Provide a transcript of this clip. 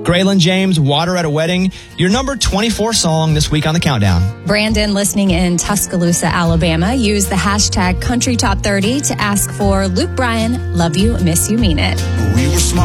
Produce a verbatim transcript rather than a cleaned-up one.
Graylin James, Water at a Wedding, your number twenty-four song this week on the countdown. Brandon, listening in Tuscaloosa, Alabama, used the hashtag Country Top thirty to ask for Luke Bryan, Love You, Miss You, Mean It. We were smart.